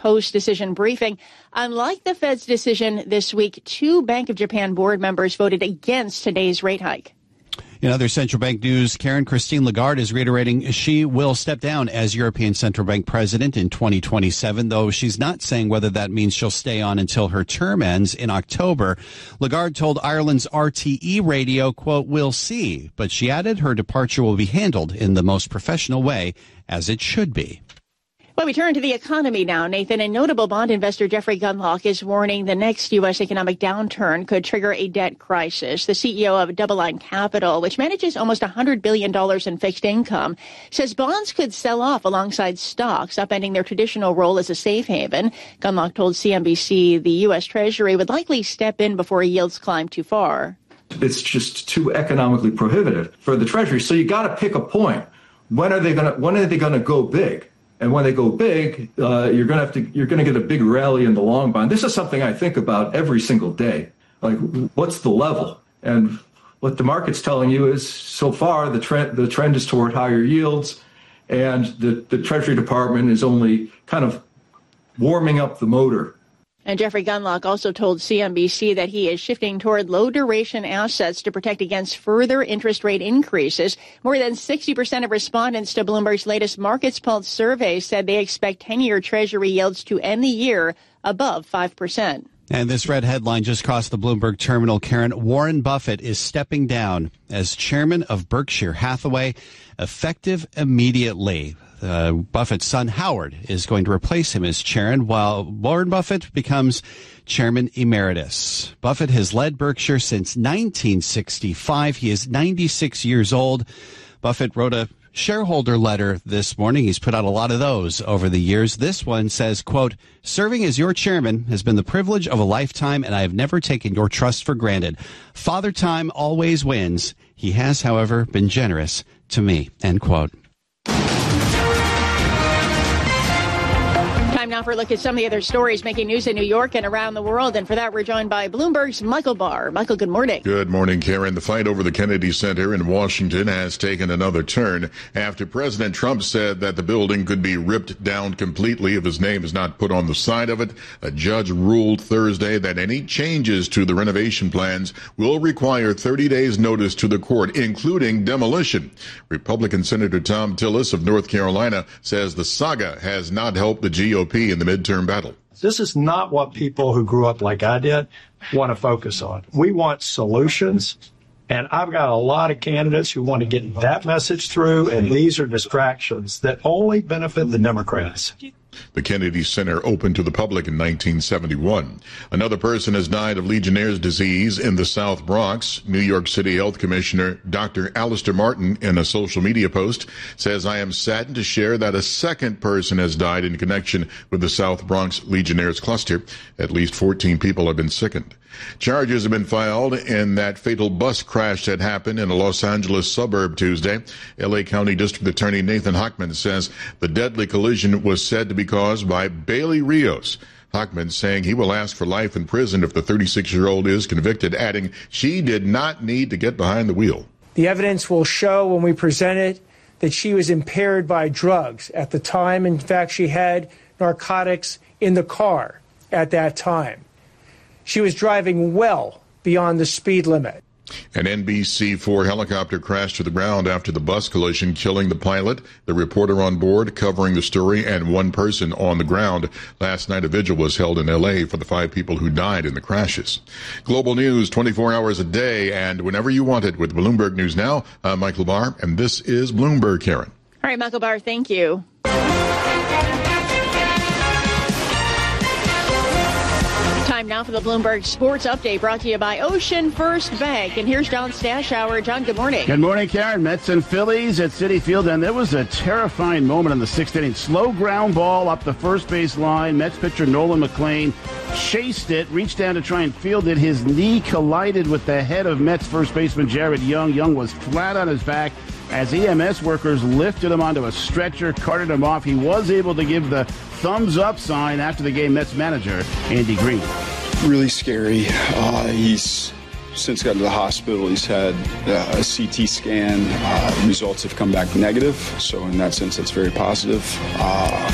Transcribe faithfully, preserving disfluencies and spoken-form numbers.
post-decision briefing. Unlike the Fed's decision this week, two Bank of Japan board members voted against today's rate hike. In other central bank news, Karen Christine Lagarde is reiterating she will step down as European Central Bank president in twenty twenty-seven, though she's not saying whether that means she'll stay on until her term ends in October. Lagarde told Ireland's R T E radio, quote, "We'll see," but she added her departure will be handled in the most professional way, as it should be. Well, we turn to the economy now, Nathan. And notable bond investor Jeffrey Gundlach is warning the next U S economic downturn could trigger a debt crisis. The C E O of Double Line Capital, which manages almost one hundred billion dollars in fixed income, says bonds could sell off alongside stocks, upending their traditional role as a safe haven. Gundlach told C N B C the U S Treasury would likely step in before yields climb too far. It's just too economically prohibitive for the Treasury. So you got to pick a point. When are they going to, when are they going to go big? And when they go big, uh, you're going to have to, you're going to get a big rally in the long bond. This is something I think about every single day. Like, what's the level? And what the market's telling you is, so far, the trend, the trend is toward higher yields, and the, the Treasury Department is only kind of warming up the motor. And Jeffrey Gundlach also told C N B C that he is shifting toward low-duration assets to protect against further interest rate increases. More than sixty percent of respondents to Bloomberg's latest Markets Pulse survey said they expect ten-year Treasury yields to end the year above five percent. And this red headline just crossed the Bloomberg terminal. Karen, Warren Buffett is stepping down as chairman of Berkshire Hathaway, effective immediately. Uh, Buffett's son, Howard, is going to replace him as chairman, while Warren Buffett becomes chairman emeritus. Buffett has led Berkshire since nineteen sixty-five. He is ninety-six years old. Buffett wrote a shareholder letter this morning. He's put out a lot of those over the years. This one says, quote, "Serving as your chairman has been the privilege of a lifetime, and I have never taken your trust for granted. Father Time always wins. He has, however, been generous to me," end quote. Time now for a look at some of the other stories making news in New York and around the world. And for that, we're joined by Bloomberg's Michael Barr. Michael, good morning. Good morning, Karen. The fight over the Kennedy Center in Washington has taken another turn after President Trump said that the building could be ripped down completely if his name is not put on the side of it. A judge ruled Thursday that any changes to the renovation plans will require thirty days notice to the court, including demolition. Republican Senator Thom Tillis of North Carolina says the saga has not helped the G O P in the midterm battle. This is not what people who grew up like I did want to focus on. We want solutions, and I've got a lot of candidates who want to get that message through, and these are distractions that only benefit the Democrats. The Kennedy Center opened to the public in nineteen seventy-one. Another person has died of Legionnaire's disease in the South Bronx. New York City Health Commissioner Doctor Alistair Martin, in a social media post, says, "I am saddened to share that a second person has died in connection with the South Bronx Legionnaire's cluster. At least fourteen people have been sickened." Charges have been filed in that fatal bus crash that happened in a Los Angeles suburb Tuesday. L A County District Attorney Nathan Hochman says the deadly collision was said to be caused by Bailey Rios. Hochman saying he will ask for life in prison if the thirty-six-year-old is convicted, adding she did not need to get behind the wheel. The evidence will show when we present it that she was impaired by drugs at the time. In fact, she had narcotics in the car at that time. She was driving well beyond the speed limit. An N B C four helicopter crashed to the ground after the bus collision, killing the pilot, the reporter on board covering the story, and one person on the ground. Last night, a vigil was held in L A for the five people who died in the crashes. Global news twenty-four hours a day and whenever you want it with Bloomberg News Now. I'm Michael Barr, and this is Bloomberg, Karen. All right, Michael Barr, thank you. Time now for the Bloomberg Sports Update, brought to you by Ocean First Bank. And here's John Stashower. John, good morning. Good morning, Karen. Mets and Phillies at Citi Field, and there was a terrifying moment in the sixth inning. Slow ground ball up the first base line. Mets pitcher Nolan McLean chased it, reached down to try and field it. His knee collided with the head of Mets first baseman Jared Young. Young was flat on his back as E M S workers lifted him onto a stretcher, carted him off. He was able to give the thumbs up sign after the game. Mets manager Andy Green. Really scary. Uh, he's since gotten to the hospital. He's had uh, a C T scan. Uh, results have come back negative. So in that sense, that's very positive. Uh,